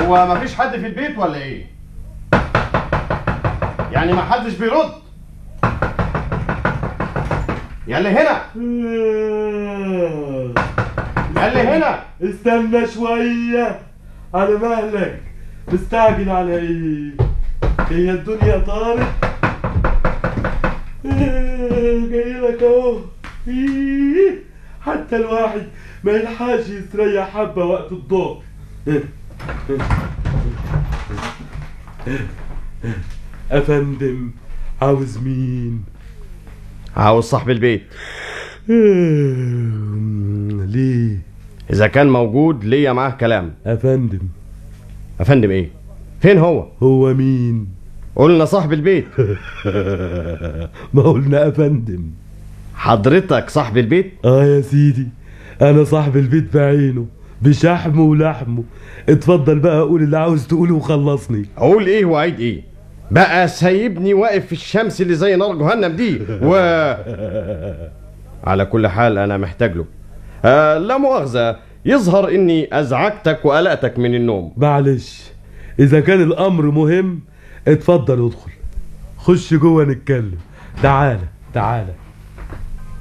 هو مفيش حد في البيت ولا ايه؟ يعني ما حدش بيرد؟ يا اللي هنا، يا اللي هنا، استنى شوية على مهلك. مستعجل على ايه؟ هي الدنيا طارت؟ جايلك اهو. حتى الواحد ما يلحقش يستريح حبة وقت الظهر. افندم، عاوز مين؟ عاوز صاحب البيت. ليه؟ اذا كان موجود ليا معاه كلام. افندم. افندم ايه؟ فين هو؟ هو مين؟ قلنا صاحب البيت. ما قلنا افندم. حضرتك صاحب البيت؟ يا سيدي، انا صاحب البيت بعينه، بشحمه ولحمه. اتفضل بقى قول اللي عاوز تقوله وخلصني. اقول ايه وعيد ايه؟ بقى سايبني واقف في الشمس اللي زي نار جهنم دي على كل حال انا محتاج له. لا مؤاخذة، يظهر اني ازعجتك وقلقتك من النوم. معلش، اذا كان الامر مهم اتفضل ادخل. خش جوه نتكلم. تعالى تعالى.